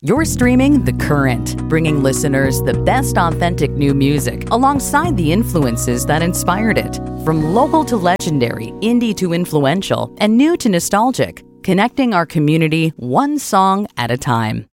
You're streaming The Current, bringing listeners the best authentic new music alongside the influences that inspired it. From local to legendary, indie to influential, and new to nostalgic, connecting our community one song at a time.